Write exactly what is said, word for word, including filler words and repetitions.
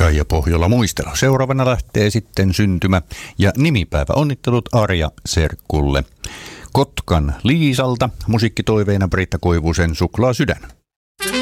Kaija Pohjola muistelu. Seuraavana lähtee sitten syntymä ja nimipäivä. Onnittelut Arja serkulle. Kotkan Liisalta musiikkitoiveena Britta Koivusen Suklaasydän.